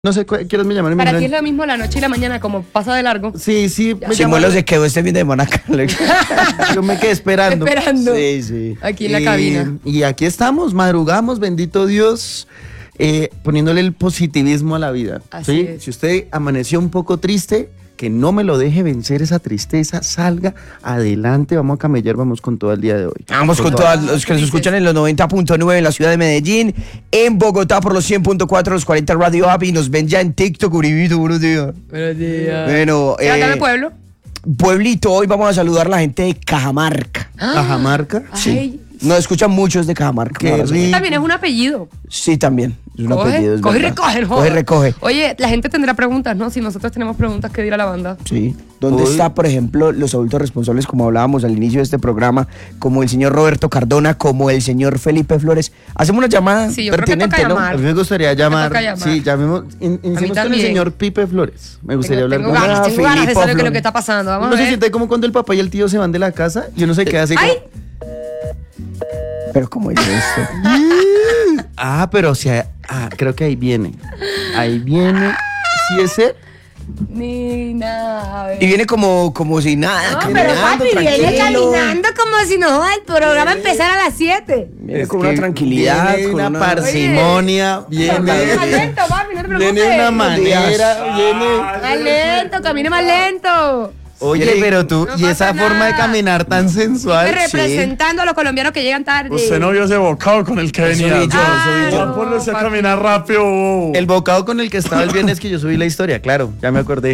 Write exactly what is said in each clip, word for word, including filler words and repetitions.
No sé, ¿quieres me llamar? Para ti es lo mismo la noche y la mañana, como pasa de largo. Sí, sí. Me Chimuelo se quedó este fin de semana acá. Yo me quedé esperando. Esperando. Sí, sí. Aquí en la y, cabina. Y aquí estamos, madrugamos, bendito Dios, eh, poniéndole el positivismo a la vida. Así ¿sí? es. Si usted amaneció un poco triste, que no me lo deje vencer esa tristeza, salga adelante, vamos a camellar, vamos con todo el día de hoy. Vamos con todos los que nos escuchan en los noventa punto nueve en la ciudad de Medellín, en Bogotá por los cien punto cuatro, los cuarenta Radio App, y nos ven ya en TikTok. Uribito, buenos días. Buenos días. Bueno, ¿Qué eh, acá en el pueblo? Pueblito, hoy vamos a saludar a la gente de Cajamarca. Cajamarca. Ay, Nos escuchan muchos de Cajamarca. Qué Vamos a rico. también es un apellido. Sí, también. Es un Coge, apellido. Es coge y verdad. recoge, no Coge y jodas. recoge. Oye, la gente tendrá preguntas, ¿no? Si nosotros tenemos preguntas que dirá la banda. Sí. ¿Dónde Hoy- está, por ejemplo, los adultos responsables, como hablábamos al inicio de este programa, como el señor Roberto Cardona, como el señor Felipe Flores? Hacemos una llamada Sí, yo creo que pertinente, toca ¿no? llamar. A mí me gustaría llamar. toca llamar. Sí, llamemos. In, iniciemos con el también. señor Pipe Flores. Me gustaría Tengo, hablar tengo con ganas, Ah, tengo ganas de Filipo saber qué es lo Flores. que está pasando. Vamos No a se ver. siente como cuando el papá y el tío se van de la casa y uno se queda así como. ¡Ay! Pero ¿cómo es esto? Ah, pero o sea, ah, creo que ahí viene. Ahí viene. ¿Sí es él? Ni nada. a ver. Y viene como, como si nada. No, caminando, pero papi, viene tranquilo. caminando como si no el programa empezara a las siete. Viene Es con que una tranquilidad. viene con una una parsimonia. Viene. Camine más lento, papi, no te preocupes. Viene una manera. Viene. Más lento, camine más lento. Oye, Viene- pero tú, No y esa pasa forma de nada. caminar tan sensual. Siempre representando a los colombianos que llegan tarde. Usted no vio ese bocado con el que venía. Soy yo, Ah, soy yo. no, Va a ponerse a papi. caminar rápido. bobo. El bocado con el que estaba el viernes que yo subí la historia, claro, ya me acordé.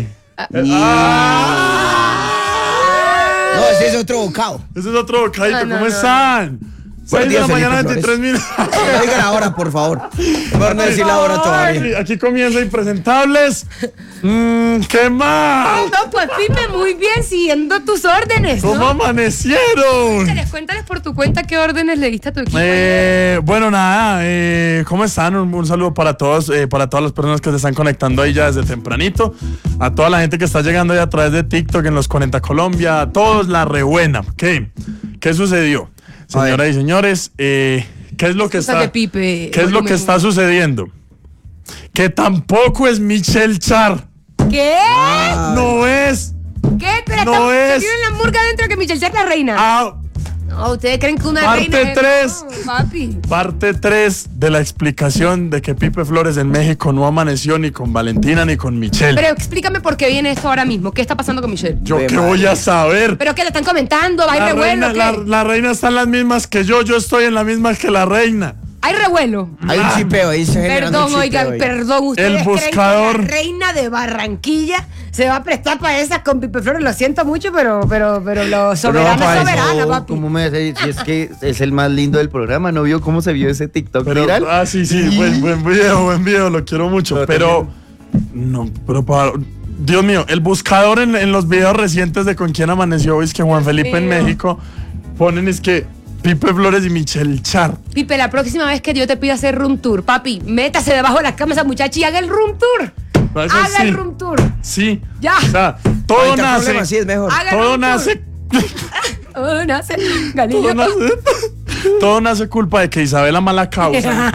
No, ese es otro bocado. Ese es otro bocadito. No, no, ¿Cómo no. están? seis de días, la mañana, Felipe veintitrés minutos. No digan ahora, por favor. Mejor no decir la hora todavía. Ay, aquí comienza Impresentables. Mmm, ¿qué más? No, pues Pipe, muy bien, siguiendo tus órdenes, ¿Cómo ¿no? amanecieron? Cuéntales, cuéntales por tu cuenta qué órdenes le diste a tu equipo. Eh, bueno, nada, eh, ¿cómo están? Un, un saludo para todos, eh, para todas las personas que se están conectando ahí ya desde tempranito, a toda la gente que está llegando ahí a través de TikTok en los cuarenta Colombia, a todos la rebuena. ¿Qué? ¿Qué sucedió? Señoras y señores, eh, ¿qué es lo que Cosas está, de Pipe, ¿qué es lo que volumen. está sucediendo? Que tampoco es Michelle Char, ¿Qué? no es. ¿Qué? Pero No estamos- es. tienen la murga dentro que Michelle Char es la reina. Ah, No, ¿ustedes creen que una Parte reina es- tres. No, papi. Parte tres de la explicación de que Pipe Flores en México no amaneció ni con Valentina ni con Michelle. Pero explícame por qué viene esto ahora mismo. ¿Qué está pasando con Michelle? Yo Ve, qué madre. voy a saber. ¿Pero qué le están comentando? ¿Hay La revuelo? reina, ¿Qué? la, la reina está en las mismas que yo, yo estoy en las mismas que la reina. ¿Hay revuelo? Hay un chipeo ahí. se generando Perdón, un chipeo oigan, ahí. perdón. ¿Ustedes El creen buscador. que la reina de Barranquilla se va a prestar para esas con Pipe Flores? Lo siento mucho, pero, pero, pero lo soberana es Rafael, soberana, no, papi. ¿cómo me hace? Si es que es el más lindo del programa, ¿no vio cómo se vio ese TikTok Pero, viral? ah, sí, sí, buen, buen video, buen video, lo quiero mucho. Pero Pero, no, pero para. Dios mío, el buscador en, en los videos recientes de Con quién amaneció hoy es que Juan Felipe en mío. México ponen es que Pipe Flores y Michelle Char. Pipe, la próxima vez que yo te pida hacer room tour, papi, métase debajo de la cama esa muchacha y haga el room tour. No, eso Haga sí. el room tour. Sí. Ya. O sea, Para todo evitar nace. problemas, sí, es mejor. Haga el Todo room nace. tour. Oh, nace. Galillo. Todo nace, todo nace culpa de que Isabela Mala Causa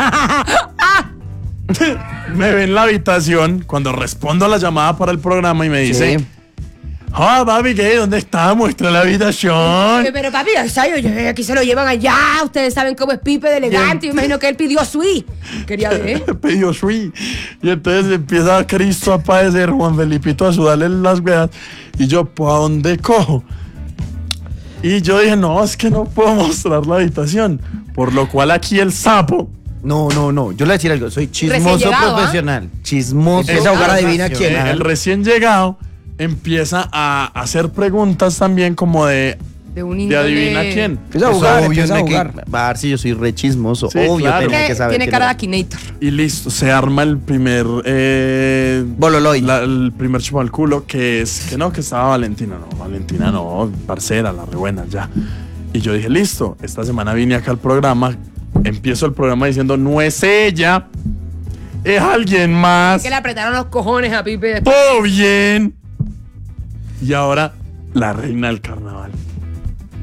me ve en la habitación cuando respondo a la llamada para el programa y me dice: Sí. ah, papi, ¿qué? ¿Dónde está? Muestra la habitación. Pero papi, o sea, yo- yo- aquí se lo llevan allá. Ustedes saben cómo es Pipe de elegante. Yo imagino que él pidió suite. Quería ver. Pidió sui. Y entonces empieza Cristo a padecer, Juan Felipito a sudarle las weas. Y yo, ¿por dónde cojo? Y yo dije, no, es que no puedo mostrar la habitación. Por lo cual aquí el sapo. No, no, no. Yo le voy a decir algo. Soy Recién chismoso llegado, profesional. Chismoso. Esa abogada adivina profesional. quién. El recién llegado empieza a hacer preguntas también como de, De un de índole- adivina quién. Empieza a Eso jugar, obvio, empieza a no hay que- jugar. Va a ver si yo soy re chismoso. Sí, obvio, claro. tenía que Tiene, saber. tiene quién cara de era. Akinator. Y listo, se arma el primer eh, Bololoy. la- el primer chupo al culo, que es que no, que estaba Valentina. No, Valentina no, parcera, la re buena, ya. Y yo dije, listo, esta semana vine acá al programa, empiezo el programa diciendo, no es ella, es alguien más. Que le apretaron los cojones a Pipe después. Todo bien. Y ahora, la reina del carnaval.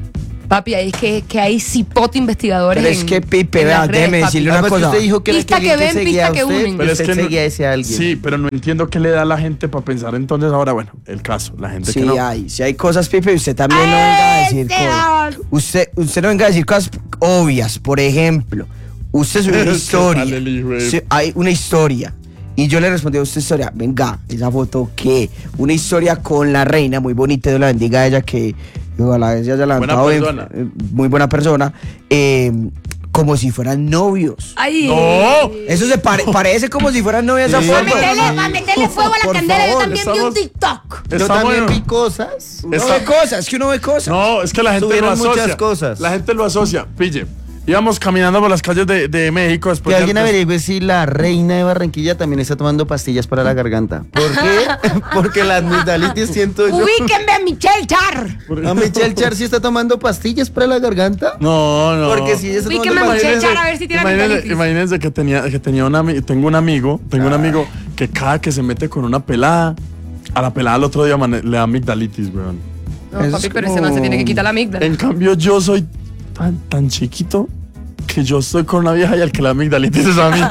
Papi, ahí es que, que hay cipote investigadores. Pero es en- que, Pipe, en las vea, redes, déjeme papi. decirle una Además que cosa. usted dijo que era Pista alguien que ven, seguía pista a que usted, unen. pero es usted que no- seguía a ese alguien. Sí, pero no entiendo qué le da a la gente para pensar entonces ahora, bueno, el caso, la gente Sí que no. hay, sí hay cosas, Pipe, y usted también no venga a decir cosas. Usted, usted no venga a decir cosas obvias, por ejemplo, usted subió una Es que historia, sale el hijo de- sí, hay una historia, y yo le respondí a usted historia, venga, esa foto, ¿qué? Una historia con la reina, muy bonita, Dios la bendiga a ella, que ojalá se haya levantado bien, persona. eh, muy buena persona, eh, como si fueran novios. Ay. ¡No! Eso se pare- parece como si fueran novios esa Sí. foto. Para meterle, pa' meterle fuego a la Por candela, yo favor, también vi un estamos- TikTok. Yo Está también bueno. vi cosas. Uno Está- ve cosas, es que uno ve cosas. No, es que la gente lo Subieron asocia. muchas cosas. La gente lo asocia. Pille, íbamos caminando por las calles de, de México Que después de alguien antes- averigüe si la reina de Barranquilla también está tomando pastillas para la garganta. ¿Por qué? Porque la amigdalitis siento yo. Ubíquenme a Michelle Char. ¿A Michelle Char sí está tomando pastillas para la garganta? No, no. Porque si ella está Uy, que tomando me pastillas. Michelle Char, a ver si tiene imagínense, amigdalitis. imagínense que tenía, que tenía un ami- tengo un amigo, tengo un amigo que cada que se mete con una pelada, a la pelada al otro día amane- le da amigdalitis, weón. No, Eso papi, es pero ese como- man se tiene que quitar la amígdala. En cambio, yo soy tan, tan chiquito que yo estoy con una vieja y al que la amigdalitis es a mí.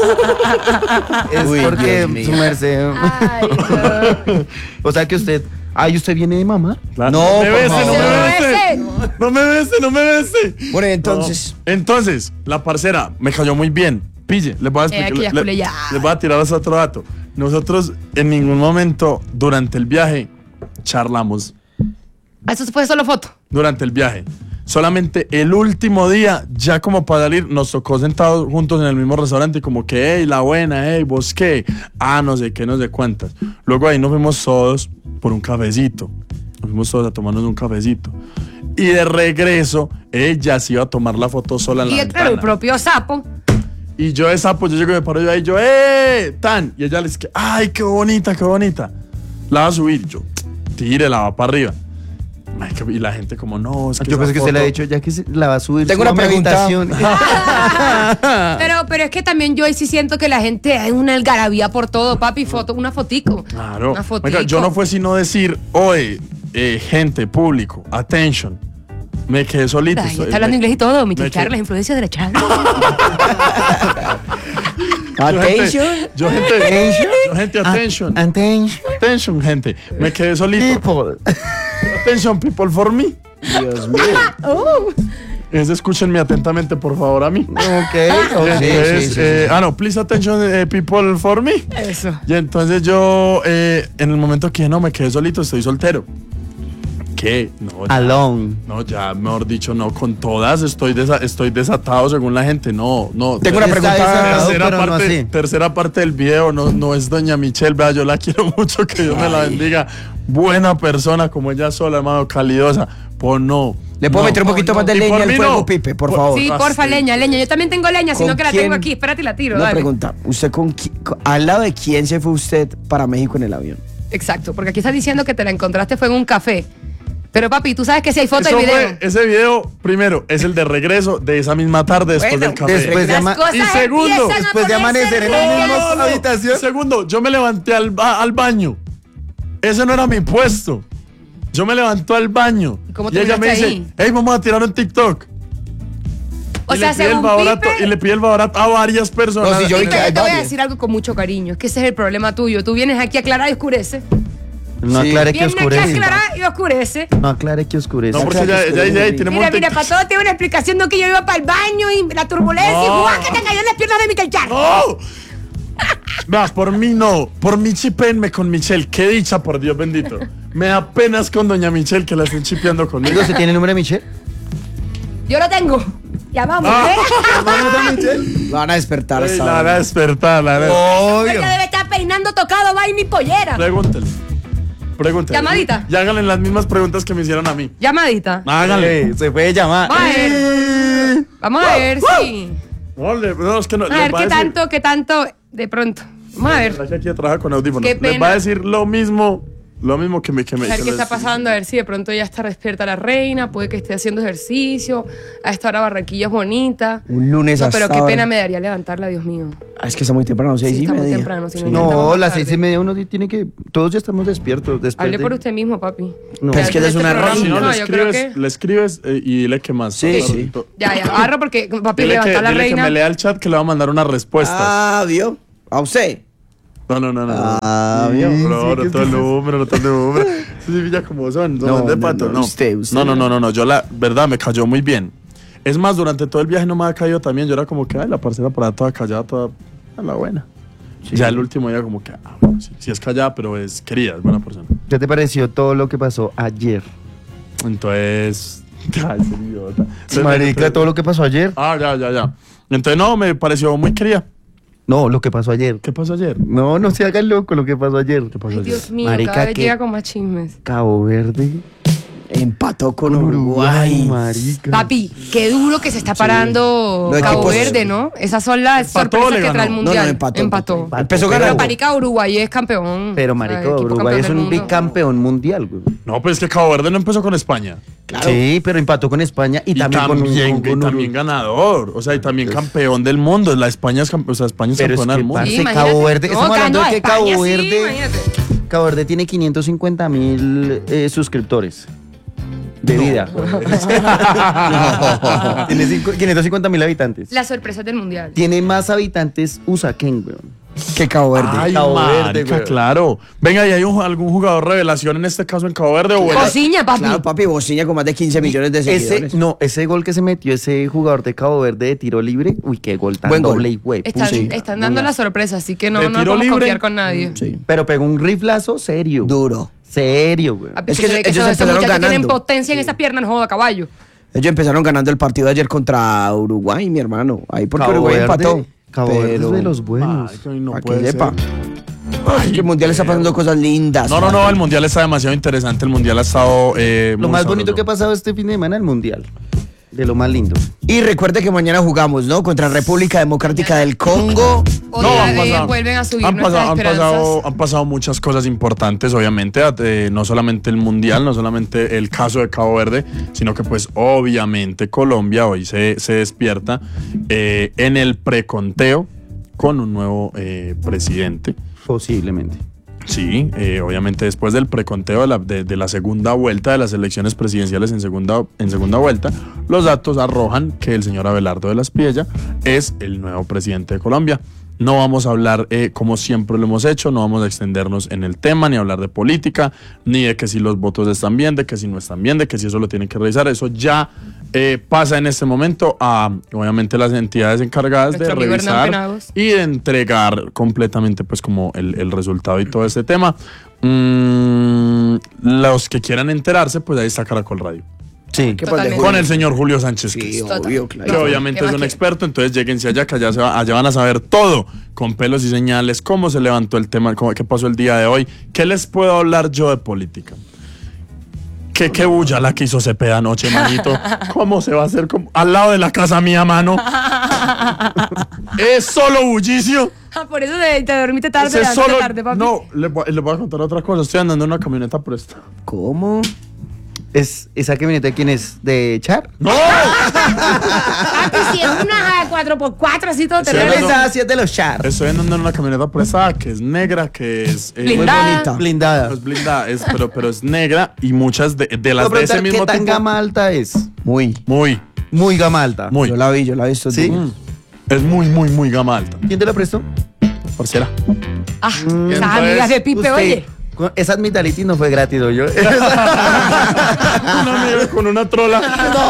Es Uy, porque Dios mío. su merced. Ay, no. O sea que usted. Ay, ¿usted viene de mamá? Claro. No, me por bese, no favor. me bese. No No me bese, no me bese. Bueno, entonces, No. Entonces, la parcera me cayó muy bien. Pille, les voy a explicar. aquí ya le- culé ya. les voy a tirar ese otro dato. Nosotros en ningún momento durante el viaje charlamos. Eso fue solo foto. Durante el viaje. Solamente el último día, ya como para salir, nos tocó sentados juntos en el mismo restaurante, y como que, hey, la buena, hey, vos qué. Ah, no sé qué, no sé cuántas. Luego ahí nos fuimos todos por un cafecito. Nos fuimos todos a tomarnos un cafecito. Y de regreso, ella se iba a tomar la foto sola en la Y el, claro, el ventana. propio sapo. Y yo de sapo, yo llego y me paro yo ahí, yo, ¡eh! ¡Tan! Y ella le dice, ¡ay, qué bonita, qué bonita! La va a subir. Yo, tire, la va para arriba. Ay, que- y la gente como, no, es que Yo esa pensé que usted le foto- ha dicho ya que se la va a subir. Tengo su una pregunta. meditación. Pero, pero es que también yo ahí sí siento que la gente hay una algarabía por todo, papi, foto, una fotico. Claro. Una fotico. Oiga, yo no fue sino decir, oye, eh, gente, público, attention. Me quedé solito. Ay, estoy- está hablando me- inglés y todo, Michelle me Char, quedé- las influencias de la Char. attention. Yo gente, yo gente, attention. Attention. Attention, gente. Me quedé solito. People. Attention, people for me. Dios mío. Es, escúchenme atentamente, por favor, a mí. Ok. ok. Entonces, sí, sí, sí. eh, ah, no, please attention, eh, people for me. Eso. Y entonces yo, eh, en el momento que no, me quedé solito, estoy soltero. ¿Qué? No, ya, Alone. no, ya, mejor dicho, no, con todas estoy, desa- estoy desatado según la gente, no, no. Tengo una Está pregunta. desatado. Tercera, pero no parte, así. tercera parte del video, no, no es doña Michelle, vea, yo la quiero mucho, que Dios me la bendiga. Buena persona como ella sola, hermano, calidosa. Pues no. ¿Le puedo no. meter un poquito no. más de Y leña por al mí fuego, no. Pipe, por Por- favor? Sí, Ah, porfa, sí. leña, leña. Yo también tengo leña, sino ¿Con que la quién? tengo aquí. Espérate y la tiro. Una dale. pregunta. ¿Usted con, qui- con- al lado de quién se fue usted para México en el avión? Exacto, porque aquí estás diciendo que te la encontraste fue en un café. Pero papi, tú sabes que si hay foto y Eso video. fue- ese video, primero, es el de regreso de esa misma tarde después Bueno, del café. después de Las ama- cosas y segundo, empiezan a después de ponerse amanecer en la reales. misma No, no. habitación. Segundo, yo me levanté al, ba- al baño. Ese no era mi puesto. Yo me levanté al baño. ¿Y cómo y ella me terminaste dice, ahí? hey, vamos a tirar un TikTok. O y, sea, le pide el según favor a to- Pipe- y le pide el favor a, a varias personas. No, si yo vi Pipe, que hay yo te voy a varios. decir algo con mucho cariño. Es que ese es el problema tuyo. Tú vienes aquí a aclarar y oscurece. No Sí. aclare que Vienes aquí a oscurece. aclarar y oscurece. No aclare que oscurece. No, porque Exacto, ya, es que ya, es ya, muy- tenemos Mira, un mira, tic- para todo tiene una explicación de que yo iba para el baño y la turbulencia y No. ¡guau! Que te cayó en las piernas de Michelle Char. ¡No! Vea, por mí no. Por mí chipenme con Michelle. Qué dicha, por Dios bendito. Me da penas con doña Michelle que la estén chipeando conmigo. Digo, ¿se tiene el número de Michelle? Yo lo tengo. Ya vamos, Ah. ¿eh? Lo van a despertar. Ay, esta la van a hora. despertar, la van a- Ella debe estar peinando tocado, vaina y pollera. Pregúntele. Pregúntele. Llamadita. Y háganle las mismas preguntas que me hicieron a mí. Llamadita. Háganle. Eh, se puede llamar. Vamos a ver. Vamos a ver si. No, le- no, es que no. A les ver va qué decir- tanto, qué tanto. De pronto. Vamos a ver. La que aquí trabaja con audífonos. Qué Les pena. va a decir lo mismo Lo mismo que me... Que me A ver que qué les- está pasando, a ver si de pronto ya está despierta la reina, puede que esté haciendo ejercicio, a esta hora Barranquilla es bonita. Un lunes No, hasta pero qué ahora. pena me daría levantarla, Dios mío. Ah, es que está muy temprano, seis Sí, y está muy media. temprano, si no, Sí. ya No, estamos las tarde. seis y media uno sí tiene que... Todos ya estamos despiertos. Después Hable de- por usted mismo, papi. No. Pero es que ella es Este una programa- Si no, reina. No, le yo creo escribes, que... le escribes eh, y dile qué más. Sí, Claro, sí. to- Ya, ya, agarro porque, papi, Dile, que, levantar la dile que reina. me lea el chat que le va a mandar unas respuestas. Ah, ¿vio? ¿A usted? No, no, no, no. no. Ah, Sí, ¿vio? bro, Sí, no ¿qué todo el dices? número, no todo el número. Sí, sí, ya como son, son No, de no, pato, no, no. usted, usted. No, no, no, no, no, yo la verdad me cayó muy bien. Es más, durante todo el viaje no me ha caído también. Yo era como que, ay, la parcera para toda callada, toda a la buena. Ya el último día como que, ah, bueno, sí, sí es callada, pero es querida, es buena persona. ¿Qué te pareció todo lo que pasó ayer? Entonces, ay, ese idiota. Entonces, Marica, todo lo que pasó ayer. Ah, ya, ya, ya. Entonces, no, me pareció muy querida. No, lo que pasó ayer. ¿Qué pasó ayer? No, no se hagan loco lo que pasó ayer. ¿Qué pasó Ay, ayer? Dios mío, Marica, cada vez ¿qué? llega con más chismes. Cabo Verde. Empató con Uruguay, Uruguay. marica. Papi, qué duro que se está parando Los Cabo equipos- Verde, ¿no? Esas son las Empató, sorpresas le que trae el ganó. mundial. No, no, empató, Empató. empató. Empezó Pero, ganando. Pero marica, Uruguay es campeón. Pero O sea, marica, equipo Uruguay campeón es del un mundo. bicampeón mundial, güey. No, pues es que Cabo Verde no empezó con España. Claro. Sí, pero empató con España y, Y también, también, con, un- y con también Uruguay. ganador. O sea, y también campeón del mundo. La España es, campe- o sea, España es Pero es campeona que, del mundo. parce, Sí, imagínate. Cabo Verde, No, estamos hablando ganó de a que Cabo España, sí, Verde, imagínate. Cabo Verde tiene quinientos cincuenta mil eh, suscriptores de vida. Tiene cinco- quinientos cincuenta mil habitantes. Las sorpresas del mundial. Tiene más habitantes Usaquén, weón. Que Cabo Verde. Ay, Cabo Verde, marica, güey. claro. Venga, ¿y hay un- algún jugador revelación en este caso en Cabo Verde? O era- Cociña, papi. Claro, papi, Bociña con más de quince millones de seguidores. Ese, no, ese gol que se metió ese jugador de Cabo Verde de tiro libre, uy, qué gol tan Buen gol. doble y güey. Están, pucha. están dando la sorpresa, así que no, ¿De no tiro podemos libre? confiar con nadie. Sí. Pero pegó un riflazo serio. Duro. Serio, güey. Papi, Es es que que, ellos esos, esos empezaron muchachos tienen ganando. potencia en esas piernas, no joda, caballo. Ellos empezaron ganando el partido de ayer contra Uruguay, mi hermano. Ahí porque Cabo Uruguay Verde- empató. Cabo Verde pero es de los buenos. Marica, y no para que puede sepa. ser. Es que el mundial está pasando cosas lindas. No, no, no, el mundial está demasiado interesante. El mundial ha estado. eh, Lo muy más sabroso. bonito que ha pasado este fin de semana, el mundial. De lo más lindo. Y recuerde que mañana jugamos, ¿no? Contra República Democrática del Congo. Hoy No, ya, han eh, pasado- vuelven a subir han nuestras pasado, han, esperanzas. pasado, han pasado muchas cosas importantes, obviamente, eh, no solamente el mundial, no solamente el caso de Cabo Verde, sino que pues obviamente Colombia hoy se, se despierta eh, en el preconteo con un nuevo eh, presidente. Posiblemente. Sí, eh, obviamente después del preconteo de la, de, de la segunda vuelta de las elecciones presidenciales en segunda, en segunda vuelta, los datos arrojan que el señor Abelardo de la Espriella es el nuevo presidente de Colombia. No vamos a hablar, eh, como siempre lo hemos hecho, no vamos a extendernos en el tema, ni hablar de política, ni de que si los votos están bien, de que si no están bien, de que si eso lo tienen que revisar. Eso ya eh, pasa en este momento a, obviamente, las entidades encargadas Nuestro de amigo Hernán revisar Penagos. y de entregar completamente, pues, como el, el resultado y todo este tema. Mm, los que quieran enterarse, pues ahí está Caracol Radio. Sí. ¿Qué Totalmente. pasa? Con el señor Julio Sánchez Sí, Cristo. obvio, Que claro. obviamente ¿Qué es más un quiere? experto, entonces lléguense allá, que allá, se va- allá van a saber todo, con pelos y señales, cómo se levantó el tema, cómo, qué pasó el día de hoy. ¿Qué les puedo hablar yo de política? ¿Qué, qué bulla la que hizo Cepeda anoche, manito? ¿Cómo se va a hacer como- al lado de la casa mía, mano? ¿Es solo bullicio? Ah, por eso te, te dormiste tarde, Ese es levantaste solo... tarde, papi. No, les voy, les voy a contar otra cosa. Estoy andando en una camioneta prestada. ¿Cómo? ¿Es, ¿Esa camioneta de quién es? ¿De Char? ¡No! Papi, si es una cuatro por cuatro, así todo Sí, terreno. no. Esa sí es de los Char. Estoy andando en una camioneta prestada que es negra, que es... eh, Muy Blindada. bonita. Blindada. No es blindada, es, pero, pero es negra y muchas de, de las Voy a de ese preguntar, mismo ¿qué tan tipo. gama alta es? Muy. Muy, Muy gama alta. muy. Yo la vi, yo la vi estos ¿Sí? días. Mm. Es muy, muy, muy gama alta. ¿Quién te la prestó? Parciera. Ah, entonces, esas amigas de Pipe, Usted, oye. con- esa admitalitis no fue gratis, yo. Una amiga con una trola.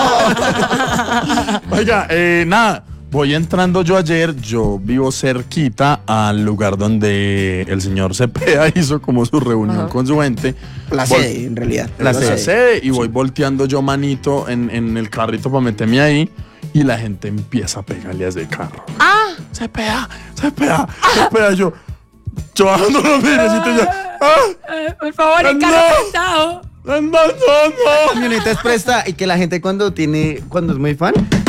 Oiga, eh, nada. Voy entrando yo ayer, yo vivo cerquita al lugar donde el señor Cepeda hizo como su reunión Ajá. con su gente. La Vol- sede, en realidad. La la sede. sede, y voy volteando yo manito en, en el carrito para meterme ahí y la gente empieza a pegarle a ese carro. Ah, Cepeda, Cepeda, Cepeda, yo, yo bajando los vidrios y yo, ah, eh, por favor, el No. carro prestado. no, no, no. Camioneta es presta y que la gente cuando tiene, cuando es muy fan,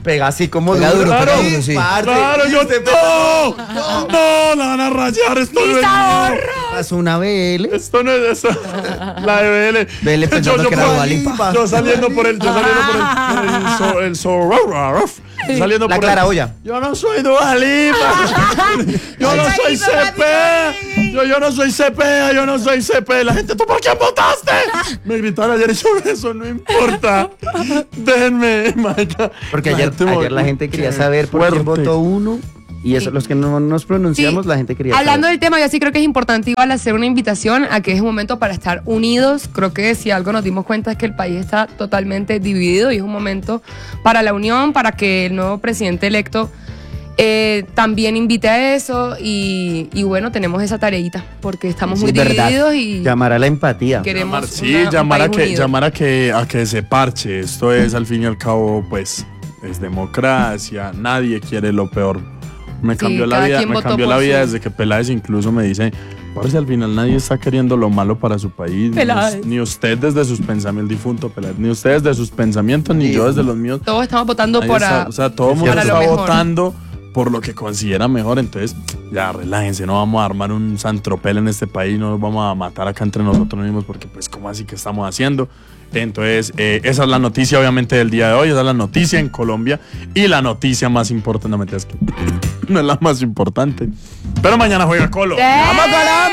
Pega así como Pega duro, Claro, pega duro, sí. parce. Claro, yo te. ¡No! ¡No! ¡La van a rayar! Esto no ¡Mis es mío. ahorros! Pasó una B L. Esto no es eso. La de B L. B L pensando que era por Dua ahí, Lipa. pa. Yo saliendo por el. Yo saliendo por el. Por el, so, el so- saliendo La por Clara el, Olla. Yo no soy Dua Lipa. Yo no Ay, soy Dua Lipa, Cepeda. Yo, yo no soy Cepeda. Yo no soy Cepeda. La gente, ¿tú por quién votaste? Me gritaron ayer y yo, eso no importa. Déjenme, marica. Porque ayer, La ayer la gente quería saber por quién fuerte. votó uno. Y eso, los que no nos pronunciamos, Sí. la gente quería Hablando saber. del tema, yo sí creo que es importante igual hacer una invitación a que es un momento para estar unidos. Creo que si algo nos dimos cuenta es que el país está totalmente dividido y es un momento para la unión, para que el nuevo presidente electo eh, también invite a eso y, y bueno, tenemos esa tareita porque estamos Sí, muy verdad. divididos y Llamar a la empatía. queremos Llamar, sí, una- un llamar a país que unido. llamar a que a que se parche. Esto es al fin y al cabo, pues, es democracia. Nadie quiere lo peor. Me Sí, cambió la cada vida, quien me votó cambió por la vida su- desde que Peláez incluso me dice, parce, al final nadie está queriendo lo malo para su país. Ni, Peláez. us- ni usted desde sus pensamientos, el difunto Peláez, ni usted desde sus pensamientos, ni yo desde los míos. Todos estamos votando Nadie por está- a- o sea, todo el mundo para lo está mejor. votando por lo que considera mejor. Entonces, ya relájense, no vamos a armar un santropel en este país, no nos vamos a matar acá entre nosotros mismos, porque pues, ¿cómo así que estamos haciendo? Entonces, eh, esa es la noticia, obviamente, del día de hoy. Esa es la noticia en Colombia. Y la noticia más importante, no me digas que no es la más importante. Pero mañana juega Colo. ¡Vamos,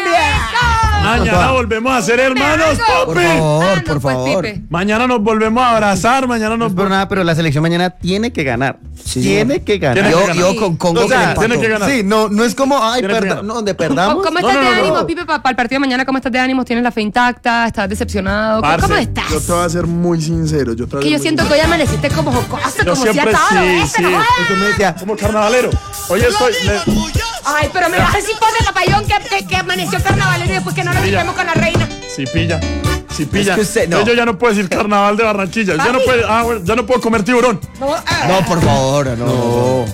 Mañana volvemos a ser hermanos, Por papi. favor, Ah, no, por pues, favor. Pipe. Mañana nos volvemos a abrazar. Mañana No nos es por nada, pero la selección mañana tiene que ganar. Sí, tiene señor. que ganar. Tiene Yo, que ganar. yo con Congo O sea, que le empató. tiene que ganar. Sí, no, no es como, ay, Tiene que perda- ganar. no, donde ¿Cómo, perdamos. cómo No, estás no, de no, no. ánimo, Pipe, para el partido de mañana? ¿Cómo estás de ánimo? ¿Tienes la fe intacta? ¿Estás decepcionado? ¿Cómo, Parce, cómo estás? Yo te voy a ser muy sincero. Yo te voy a Que ser yo muy siento que hoy amaneciste como jocoso, Yo como si siempre ya estaba sí, lo sí. Eso me decía, como carnavalero. Hoy estoy. le- Ay, pero me vas a decir por de papayón que, que, que amaneció carnavalero y después que no lo Mira. vimos con la reina. Si pilla. Si pilla. Es que usted no. Yo ya no puedo decir carnaval de Barranquilla. Ya no, Papi. puede, ah, bueno, ya no puedo comer tiburón. No, ah, No, por favor, no. no.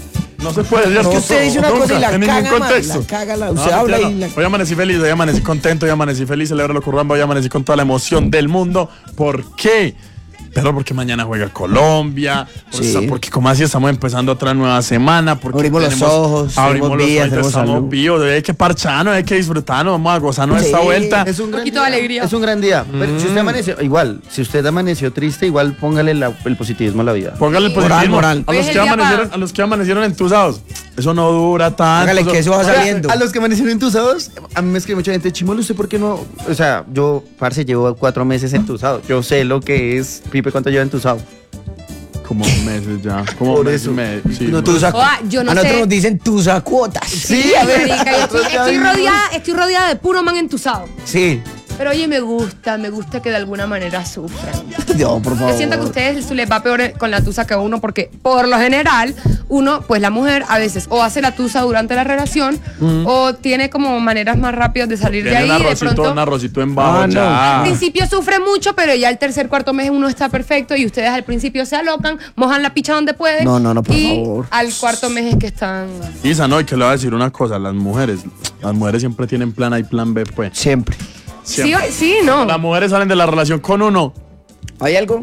No se puede. Es que usted dice una nunca, cosa y la en ningún caga, man, contexto. la caga, la- No, usted habla mentira, y no. la- Hoy amanecí feliz, hoy amanecí contento, hoy amanecí feliz, celebro lo curramba, hoy amanecí con toda la emoción del mundo. ¿Por qué? Pero porque mañana juega Colombia, por Sí. eso- porque como así estamos empezando otra nueva semana, porque Abrimos los ojos, abrimos tenemos los vías, ojos, tenemos estamos salud. vivos, hay que parcharnos, hay que disfrutarnos, vamos a gozarnos de esta Sí. vuelta. es un gran poquito día. de alegría. Es un gran día. Pero Mm. si usted amaneció, igual, si usted amaneció triste, igual póngale la- el positivismo a la vida. Póngale el Sí. positivismo. Moral, moral. A Hoy los es que el día amanecieron, pa- a los que amanecieron entusados. Eso no dura tanto. Hágale que eso va O sea, saliendo. a los que amanecieron entusados, a mí me escribe mucha gente, Chimolo, ¿usted por qué no? O sea, yo, parce, llevo cuatro meses entusado. Yo sé lo que es, Pipe, ¿cuánto lleva entusado? Como meses ya. Como Por meses, eso. me- sí, No, no. tú saco- Oa, yo no a nosotros sé. nos dicen tus cuotas. Sí, a ver. marica, yo estoy, Nosotros ya estoy vimos. rodeada, estoy rodeada de puro man entusado. Sí. Pero oye, me gusta, me gusta que de alguna manera sufran. No, por favor. Yo siento que a ustedes les va peor con la tusa que a uno porque por lo general uno, pues la mujer a veces o hace la tusa durante la relación o tiene como maneras más rápidas de salir de Tiene ahí un y de arrocito, pronto un arrocito en bajo Ah, no. ya. al principio sufre mucho, pero ya el tercer, cuarto mes uno está perfecto y ustedes al principio se alocan, mojan la picha donde pueden. No, no, no, por y favor. al cuarto mes es que están... Isa, no, y que le voy a decir una cosa, las mujeres, las mujeres siempre tienen plan A y plan B, pues. Siempre. Sí, Siempre. sí, no. Las mujeres salen de la relación con uno ¿Hay algo?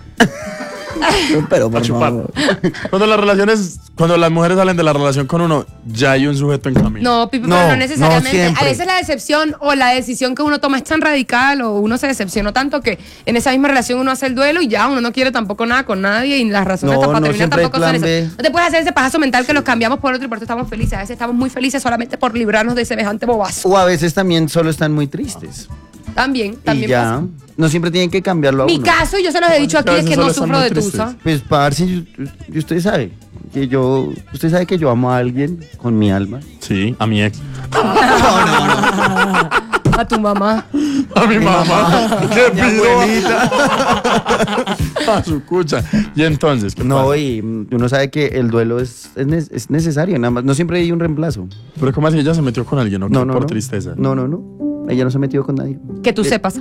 No, pero a por chupar. favor. Cuando las relaciones, cuando las mujeres salen de la relación con uno, ya hay un sujeto en camino. No, Pipe, No, pero no no necesariamente. siempre. A veces la decepción o la decisión que uno toma es tan radical o uno se decepcionó tanto que en esa misma relación uno hace el duelo y ya uno no quiere tampoco nada con nadie y las razones No, para no terminar siempre hay tampoco son plan esas. B. No te puedes hacer ese pajazo mental que los cambiamos por otro y por eso estamos felices. A veces estamos muy felices solamente por librarnos de semejante bobazo. O a veces también solo están muy tristes. También, también y ya. pasa. No siempre tienen que cambiarlo a Mi uno. caso, y yo se los he dicho aquí, a es veces que solo no están sufro muy de tristes. tusa. Pues, parce, y- y usted sabe que yo, usted sabe que yo amo a alguien con mi alma. Sí, a mi ex. A tu mamá. A mi mamá. ¡Qué pido! A su cucha. Y entonces, ¿qué No, pasa? y mm, uno sabe que el duelo es, es, ne- es necesario, nada más. No siempre hay un reemplazo. Pero ¿cómo así ella se metió con alguien? ¿O No, qué? no, Por no. tristeza. No, no, no. Ella no se ha metido con nadie. Que tú sepas.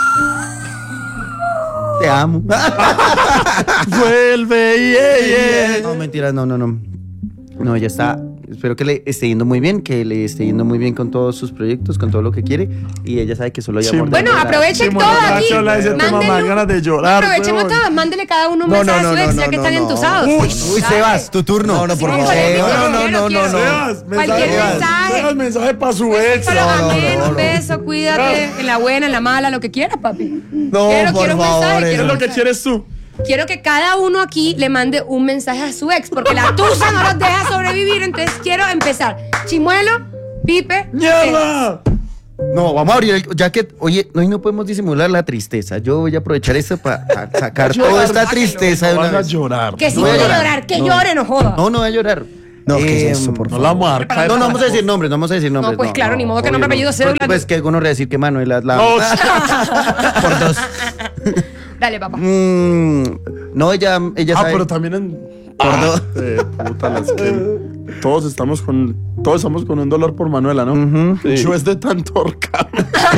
Te amo. Vuelve, yeah, yeah. No, mentiras, no, no, no. No, ella está espero que le esté yendo muy bien, que le esté yendo muy bien con todos sus proyectos, con todo lo que quiere. Y ella sabe que solo hay Sí, amor. de Bueno, verdad. aprovechen Chimuelo, todas ya aquí. que habla de ese tema, Mándenle me dan un- ganas de llorar, Aprovechemos weón. todas, mándele cada uno un No, mensaje no, a su no, ex, no, ya que no, están no. entusados. Uy, uy, Sebas, tu turno. No, no, por Sí, favor. quiero, No, no, quiero, no, quiero. no, no. Sebas, Cualquier mensaje, mensaje. Sebas, mensaje para su ex. Solo No, no, amén, no, un no. beso, cuídate, en la buena, en la mala, lo que quieras, papi. No, quiero, por quiero un favor, mensaje, eso ¿Qué quiero es un lo que mensaje. quieres tú? Quiero que cada uno aquí le mande un mensaje a su ex, porque la tusa no los deja sobrevivir, entonces quiero empezar. Chimuelo, Pipe, Sebas. ¡Mierda! No, vamos a abrir, el- ya que, oye, hoy no podemos disimular la tristeza. Yo voy a aprovechar esto para sacar toda esta tristeza de No una vas a vez. llorar. Que si No voy a quiere llorar. llorar, que No. llore, no joda. No, no voy a llorar. No, ¿qué es Eh, eso, por No favor? la vamos a dar caer. No, no vamos a decir nombres, no vamos a decir nombres. pues claro, ni modo que obvio nombre, apellido, cédula, Porque, Pues no. que uno decir que Manuel la... No, Por dos. Dale, papá. Mm, no, ella, ella ah, sabe... pero también en. Por Ah, dos. eh, puta, las que- todos estamos con. Todos estamos con un dolor por Manuela, ¿no? Ujú, sí. Yo es de tanto ahorcar.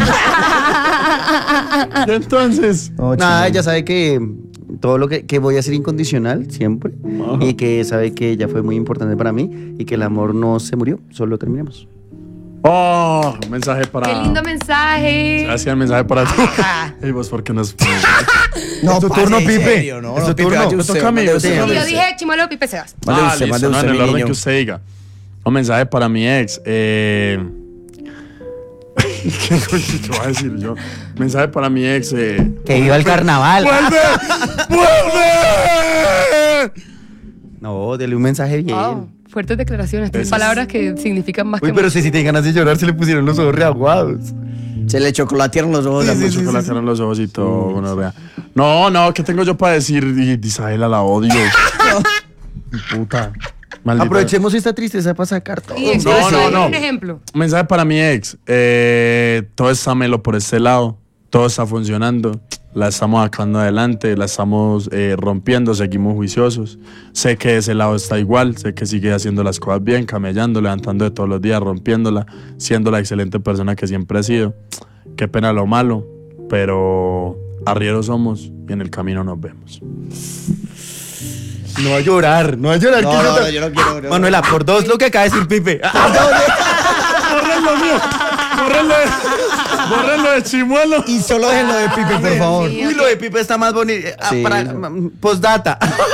Y entonces. No, Nada, chimuelo. ella sabe que todo lo que, que voy a ser incondicional siempre. Ajá. Y que sabe que ella fue muy importante para mí y que el amor no se murió, solo terminamos. Oh, un mensaje para. Qué lindo mensaje. Gracias, mensaje para tú. Y vos, ¿por qué nos.? No, Es tu parce, turno, en Pipe. serio, no, Es no, tu Pipe, turno. vaya Me usted, toca a mí, mande me usted, toca a Y mí. yo mande dije, Chimuelo, Pipe, Sebas. Mande Ah, usted, listo, mande no, usted, en el mi orden niño. que usted diga. Un mensaje para mi ex. Eh... ¿Qué coño te voy a decir yo? Mensaje para mi ex. Eh... Que viva el carnaval. ¡Vuelve! ¡Vuelve! No, dele un mensaje bien. Wow, fuertes declaraciones, tres Esas- palabras que significan más Uy, que pero si, si te ganas de llorar, se le pusieron los ojos reaguados. Se le chocolatearon los ojos. Sí, a sí, mucho. sí. Chocolate en los ojos y todo. gonorrea. No, no, ¿qué tengo yo para decir? Y Isabela la odio. Puta. Maldita. Aprovechemos esta tristeza para sacar todo. Y No, entonces, no, dime no. un ejemplo. Un mensaje para mi ex. Eh, todo está melo por este lado. Todo está funcionando. La estamos sacando adelante. La estamos eh, rompiendo. Seguimos juiciosos. Sé que ese lado está igual. Sé que sigue haciendo las cosas bien, camellando, levantando de todos los días, rompiéndola, siendo la excelente persona que siempre ha sido. Qué pena lo malo. Pero arrieros somos y en el camino nos vemos. No va a llorar, no va a llorar. No, que no, yo no, te- yo no quiero. no. Manuela, por dos lo que acaba de decir Pipe. ¡Bórrenlo mío! ¡Bórrenlo de, bórrenlo de Chimuelo! Y solo déjenlo de Pipe, por favor. Sí. Uy, lo de Pipe está más bonito. Ah, Sí. para- mm, postdata.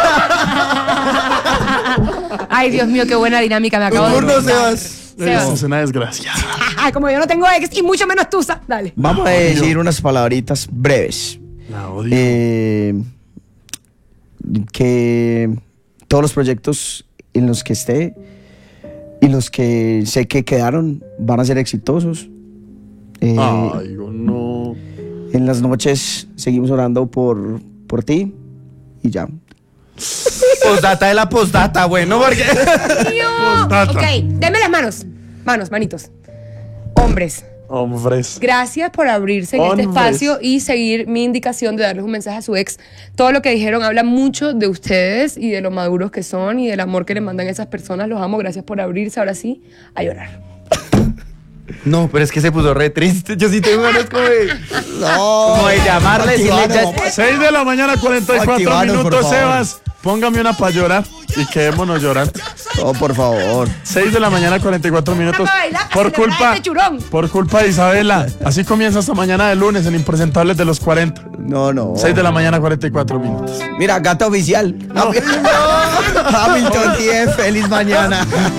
Ay, Dios mío, qué buena dinámica me Tu acabo de turno, inventar. Sebas. Sebas. Es una desgracia. Ay, como yo no tengo ex y mucho menos tusa. Dale. Vamos a decir unas palabritas breves. La odio. Eh, que todos los proyectos en los que esté y los que sé que quedaron van a ser exitosos. Eh, Ay, yo no. En las noches seguimos orando por, por ti y ya. Postdata de la postdata, bueno, porque. Mío. Postdata. Ok, denme las manos. Manos, manitos. Hombres, Hombres. gracias por abrirse en este Hombres. espacio y seguir mi indicación de darles un mensaje a su ex. Todo lo que dijeron habla mucho de ustedes y de lo maduros que son y del amor que le mandan esas personas. Los amo, gracias por abrirse. Ahora sí, a llorar. No, pero es que se puso re triste. Yo sí tengo ganas como de. No, Como de llamarle, decirle Activano, ya- seis de la mañana, cuarenta y cuatro Activanos, por minutos, favor. Sebas. Póngame una para llorar y quedémonos llorando. no, por favor. seis de la mañana, cuarenta y cuatro minutos. Una pa' bailar, Por celebrar culpa, este churón. por culpa de Isabela. Así comienza esta mañana de lunes en Impresentables de los cuarenta. No, no. seis de la mañana, cuarenta y cuatro minutos. Mira, gata oficial. Hamilton diez, feliz mañana.